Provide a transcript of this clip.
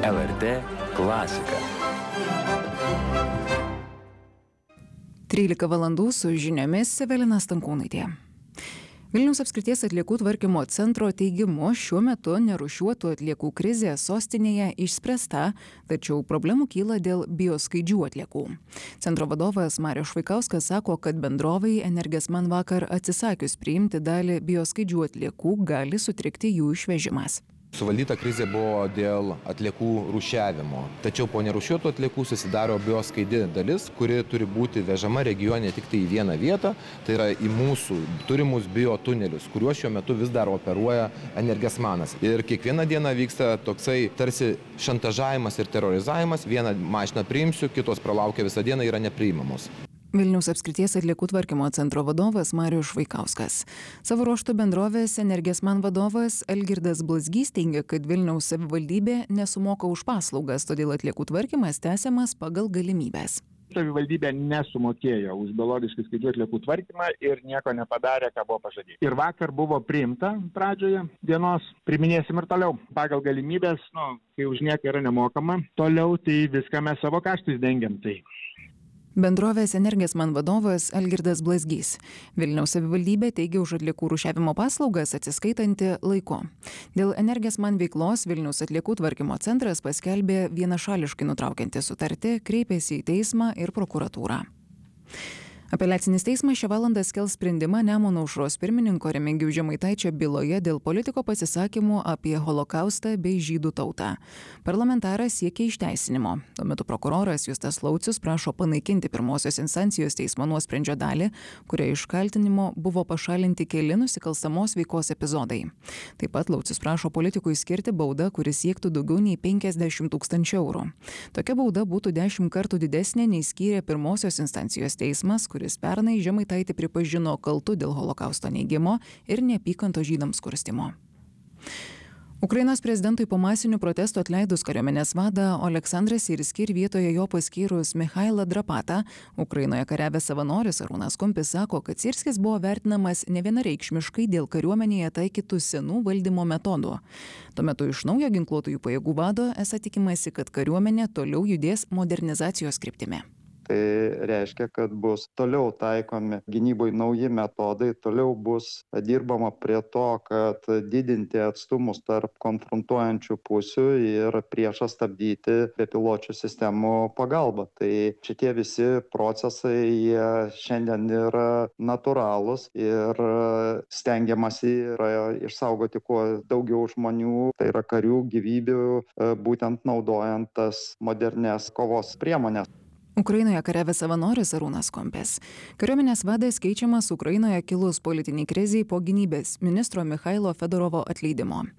LRT klasika. 13 valandų su žiniomis Evelina Stankūnaitė. Vilniaus apskrities atliekų tvarkymo centro teigimu šiuo metu nerūšiuotų atliekų krizė sostinėje išspręsta, tačiau problemų kyla dėl bioskaidžių atliekų. Centro vadovas Marius Švaikauskas sako, kad bendrovai Energesman vakar atsisakius priimti dalį bioskaidžių atliekų gali sutrikti jų išvežimas. Suvaldyta krizė buvo dėl atliekų rūšiavimo. Tačiau po nerūšiuotų atliekų susidaro bioskaidi dalis, kuri turi būti vežama regione tik tai į vieną vietą, tai yra į mūsų turimus biotunelius, kuriuos šiuo metu vis dar operuoja Energesmanas. Ir kiekvieną dieną vyksta toksai tarsi šantažavimas ir terorizavimas. Vieną mašiną priimsiu, kitos pralaukia visą dieną, yra nepriimamos. Vilniaus apskrities atliekų tvarkymo centro vadovas Marius Švaikauskas. Savo ruožtu bendrovės Energesman vadovas Algirdas Blazgys teigia, kad Vilniaus savivaldybė nesumoka už paslaugas, todėl atliekų tvarkymas tęsiamas pagal galimybes. Savivaldybė nesumokėjo už biologiškai skaidžių atliekų tvarkymą ir nieko nepadarė, ką buvo pažadėta. Ir vakar buvo priimta pradžioje dienos, priminėsim ir toliau. Pagal galimybės, kai už nieką yra nemokama, toliau tai viską mes savo kaštais dengiam. Bendrovės Energesman vadovas Algirdas Blazgys. Vilniaus savivaldybė teigia už atliekų rūšiavimo paslaugas atsiskaitanti laiku. Dėl Energesman veiklos Vilniaus atliekų tvarkymo centras paskelbė vienašališkai nutraukiantį sutartį, kreipėsi į teismą ir prokuratūrą. Apeliacinis teismas šią valandą skelbs sprendimą Nemuno aušros pirmininko Remigijaus Žemaitaičio byloje dėl politiko pasisakymų apie holokaustą bei žydų tautą. Parlamentaras siekia išteisinimo. Tuo metu prokuroras Justas Laucius prašo panaikinti pirmosios instancijos teismo nuosprendžio dalį, kurioje iš kaltinimo buvo pašalinti keli nusikalstamos veikos epizodai. Taip pat Laucius prašo politikui skirti baudą, kuris siektų daugiau nei 50 000 eurų. Tokia bauda būtų 10 kartų didesnė nei skyrė pirmosios instancijos teismas, kuris pernai Žemaitaitį pripažino kaltu dėl holokausto neigimo ir neapykantos žydams kurstymo. Ukrainos prezidentui po masinių protestų atleidus kariuomenės vadą Oleksandras Syrskį ir vietoje jo paskyrus Michailą Drapatą, Ukrainoje kariavęs savanoris Arūnas Kumpis sako, kad Syrskis buvo vertinamas nevienareikšmiškai dėl kariuomenėje taikytų senų valdymo metodų. Tuo metu iš naujo ginkluotųjų pajėgų vado esą tikimasi, kad kariuomenė toliau judės modernizacijos kryptimi. Tai reiškia, kad bus toliau taikomi gynybai nauji metodai, toliau bus dirbama prie to, kad didinti atstumus tarp konfrontuojančių pusių ir priešą stabdyti bepiločių sistemų pagalba. Tai šitie visi procesai šiandien yra natūralūs ir stengiamasi yra išsaugoti kuo daugiau žmonių, tai yra karių gyvybių, būtent naudojant tas modernias kovos priemonės. Ukrainoje kariavęs savanoris Arūnas Kumpis. Kariuomenės vadas keičiamas Ukrainoje kilus politiniai krizei po gynybės ministro Michailo Fedorovo atleidimo.